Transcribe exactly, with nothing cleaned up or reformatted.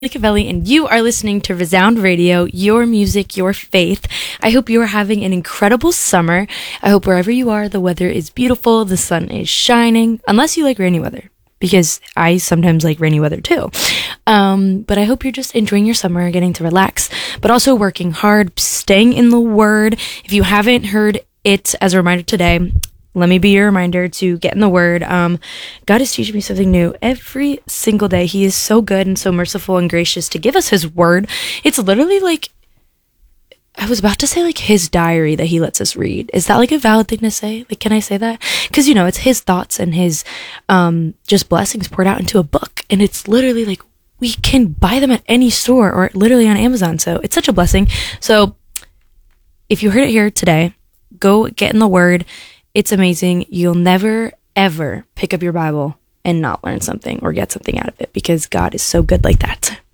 Cavelli, and you are listening to Resound Radio, your music, your faith. I hope you are having an incredible summer. I hope wherever you are, the weather is beautiful, the sun is shining, unless you like rainy weather, because I sometimes like rainy weather too. Um, but I hope you're just enjoying your summer, getting to relax, but also working hard, staying in the Word. If you haven't heard it as a reminder today, let me be your reminder to get in the Word. Um, God is teaching me something new every single day. He is so good and so merciful and gracious to give us His Word. It's literally like, I was about to say like His diary that He lets us read. Is that like a valid thing to say? Like, can I say that? Because, you know, it's His thoughts and His um, just blessings poured out into a book. And it's literally like, we can buy them at any store or literally on Amazon. So it's such a blessing. So if you heard it here today, go get in the Word. It's amazing. You'll never, ever pick up your Bible and not learn something or get something out of it because God is so good like that.